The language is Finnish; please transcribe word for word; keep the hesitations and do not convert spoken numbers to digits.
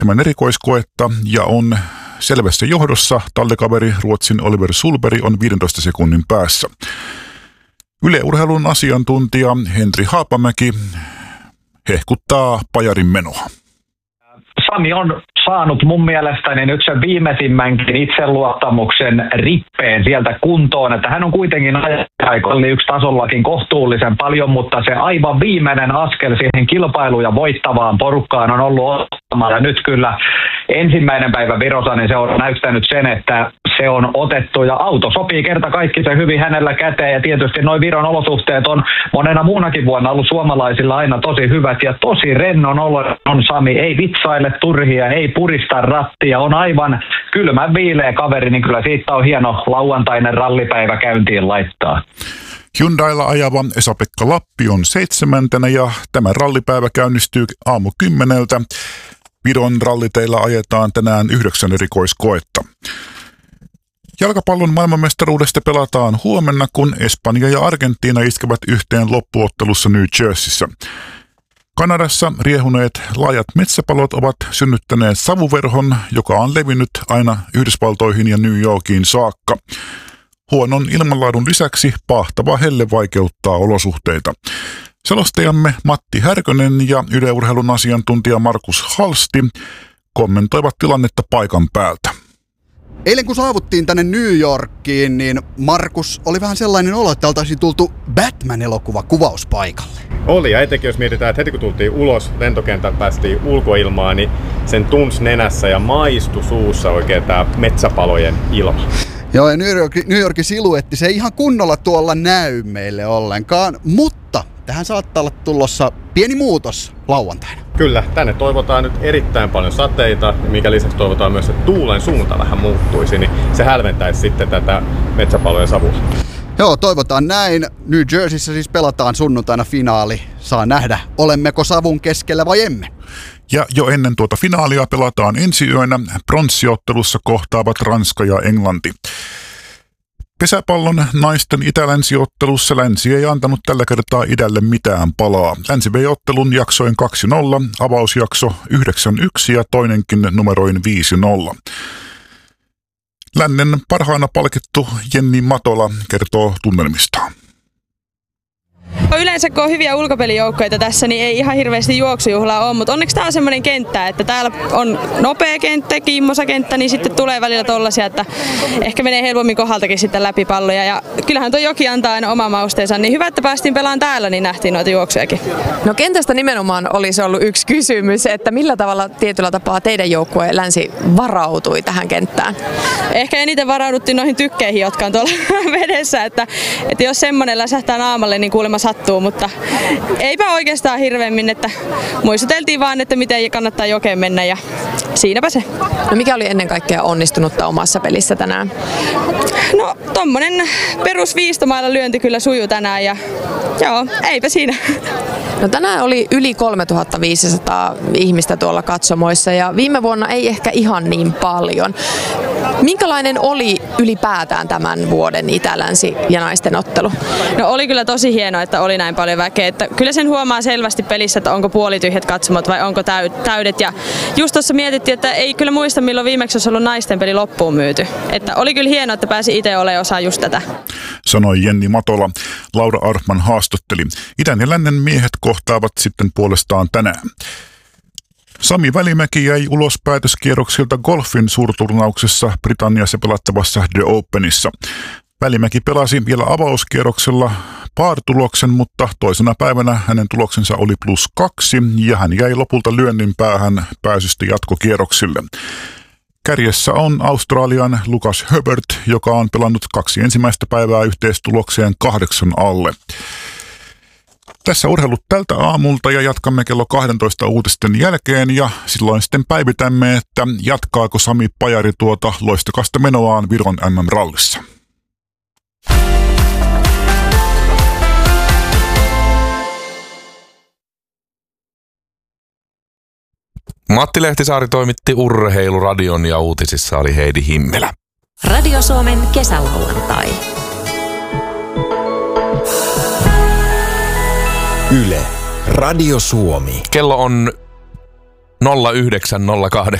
seitsemän erikoiskoetta ja on selvässä johdossa. Tallikaveri Ruotsin Oliver Sulberg on viidentoista sekunnin päässä. Yle Urheilun asiantuntija Henri Haapamäki hehkuttaa pajarin menoa. Sami on saanut mun mielestäni nyt sen viimeisimmänkin itseluottamuksen rippeen sieltä kuntoon, että hän on kuitenkin aika yksi tasollakin kohtuullisen paljon, mutta se aivan viimeinen askel siihen kilpailuun ja voittavaan porukkaan on ollut ottamalla. Nyt kyllä ensimmäinen päivä Virossa, niin se on näyttänyt sen, että se on otettu ja auto sopii kerta kaikki se hyvin hänellä käteen ja tietysti noin Viron olosuhteet on monena muunakin vuonna ollut suomalaisilla aina tosi hyvät ja tosi rennon olo on Sami, ei vitsaile turhia, ei purista rattia, on aivan kylmän viileä kaveri, niin kyllä siitä on hieno lauantainen rallipäivä käyntiin laittaa. Hyundailla ajava Esa-Pekka Lappi on seitsemäntenä ja tämä rallipäivä käynnistyy aamu kymmeneltä. Viron ralliteilla ajetaan tänään yhdeksän erikoiskoetta. Jalkapallon maailmanmestaruudesta pelataan huomenna, kun Espanja ja Argentiina iskevät yhteen loppuottelussa New Jerseyssä. Kanadassa riehuneet laajat metsäpalot ovat synnyttäneet savuverhon, joka on levinnyt aina Yhdysvaltoihin ja New Yorkiin saakka. Huonon ilmanlaadun lisäksi pahtava helle vaikeuttaa olosuhteita. Selostajamme Matti Härkönen ja Yle Urheilun asiantuntija Markus Halsti kommentoivat tilannetta paikan päältä. Eilen kun saavuttiin tänne New Yorkiin, niin Markus oli vähän sellainen olo, että oltaisiin tultu Batman-elokuva kuvauspaikalle. Oli, ja etenkin jos mietitään, että heti kun tultiin ulos lentokentältä, päästiin ulkoilmaan, niin sen tunsi nenässä ja maistui suussa oikein tämä metsäpalojen ilma. Joo, ja New Yorkin, New Yorkin siluetti, se ei ihan kunnolla tuolla näy meille ollenkaan, mutta tähän saattaa olla tulossa pieni muutos lauantaina. Kyllä, tänne toivotaan nyt erittäin paljon sateita, mikä lisäksi toivotaan myös, että tuulen suunta vähän muuttuisi, niin se hälventäisi sitten tätä metsäpalojen savua. Joo, toivotaan näin. New Jerseyssä siis pelataan sunnuntaina finaali. Saa nähdä, olemmeko savun keskellä vai emme. Ja jo ennen tuota finaalia pelataan ensi yönä. Pronssiottelussa kohtaavat Ranska ja Englanti. Pesäpallon naisten itä-länsiottelussa länsi ei antanut tällä kertaa idälle mitään palaa. Länsi vei ottelun jaksoin kaksi nolla, avausjakso yhdeksän yksi ja toinenkin numeroin viisi nolla. Lännen parhaana palkittu Jenni Matola kertoo tunnelmistaan. Yleensä kun on hyviä ulkopelijoukkoita tässä, niin ei ihan hirveästi juoksujuhlaa ole, mutta onneksi tämä on semmoinen kenttä, että täällä on nopea kenttä, kiimmosa kenttä, niin sitten tulee välillä tollaisia, että ehkä menee helpommin kohdaltakin sitten läpi palloja. Ja kyllähän tuo joki antaa aina oma mausteensa, niin hyvä, että päästiin pelaamaan täällä, niin nähtiin noita juoksujakin. No kentästä nimenomaan olisi ollut yksi kysymys, että millä tavalla tietyllä tapaa teidän joukkue Länsi varautui tähän kenttään? Ehkä eniten varauduttiin noihin tykkeihin, jotka on tuolla vedessä, että, että jos semmoinen läsähtää naamalle, niin kuulemma sattuu, mutta eipä oikeastaan hirveämmin, että muistuteltiin vaan, että miten kannattaa jokeen mennä ja siinäpä se. No mikä oli ennen kaikkea onnistunutta omassa pelissä tänään? No tommonen perus viistomailla lyönti kyllä sujuu tänään ja joo, eipä siinä. No tänään oli yli kolmetuhattaviisisataa ihmistä tuolla katsomoissa ja viime vuonna ei ehkä ihan niin paljon. Minkälainen oli ylipäätään tämän vuoden itä-länsi ja naisten ottelu? No oli kyllä tosi hienoa, että oli näin paljon väkeä. Että kyllä sen huomaa selvästi pelissä, että onko puolityhjät katsomot vai onko täydet. Ja just tuossa mietittiin, että ei kyllä muista milloin viimeksi olisi ollut naisten peli loppuun myyty. Että oli kyllä hienoa, että pääsi itse olemaan osa just tätä. Sanoi Jenni Matola. Laura Arfman haastatteli. Idän ja lännen miehet kohtaavat sitten puolestaan tänään. Sami Välimäki jäi ulos päätöskierroksilta golfin suurturnauksessa Britanniassa pelattavassa The Openissa. Välimäki pelasi vielä avauskierroksella par-tuloksen, mutta toisena päivänä hänen tuloksensa oli plus kaksi ja hän jäi lopulta lyönnin päähän pääsystä jatkokierroksille. Kärjessä on Australian Lucas Herbert, joka on pelannut kaksi ensimmäistä päivää yhteistulokseen kahdeksan alle. Tässä urheilut tältä aamulta ja jatkamme kello kaksitoista uutisten jälkeen ja silloin sitten päivitämme, että jatkaako Sami Pajari tuota loistokasta menoaan Viron M M-rallissa. Matti Lehtisaari toimitti Urheiluradion ja uutisissa oli Heidi Himmelä. Radio Suomen kesälauantai. Yle, Radio Suomi. Kello on nolla yhdeksän nolla kahdeksan